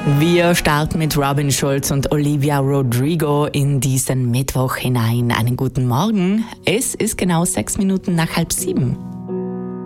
Wir starten mit Robin Schulz und Olivia Rodrigo in diesen Mittwoch hinein. Einen guten Morgen. Es ist genau 6 Minuten nach 6:30.